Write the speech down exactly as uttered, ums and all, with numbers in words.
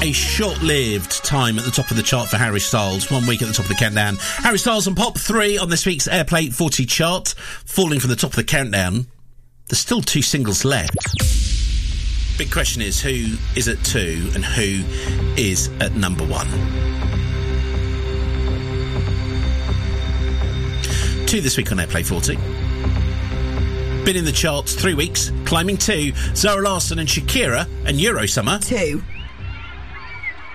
A short-lived time at the top of the chart for Harry Styles. One week at the top of the countdown. Harry Styles on Pop three on this week's Airplay forty chart. Falling from the top of the countdown. There's still two singles left. Big question is, who is at two and who is at number one? Two this week on Airplay forty. Been in the charts three weeks, climbing two. Zara Larsson and Shakira and Eurosummer. Two.